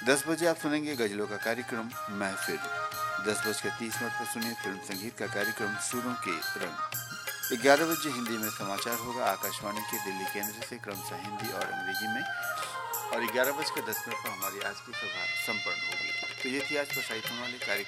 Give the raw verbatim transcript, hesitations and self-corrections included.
दस बजे आप सुनेंगे गजलों का कार्यक्रम महफिल। दस बजकर तीस मिनट पर सुनिए फिल्म संगीत का कार्यक्रम सुरों के रंग। ग्यारह बजे हिंदी में समाचार होगा आकाशवाणी के दिल्ली केंद्र से, क्रमशः हिंदी और अंग्रेजी में। और ग्यारह बजकर दस मिनट पर हमारी आज की सभा संपन्न होगी। तो ये थी आज प्रसारित होने वाली कार्यक्रम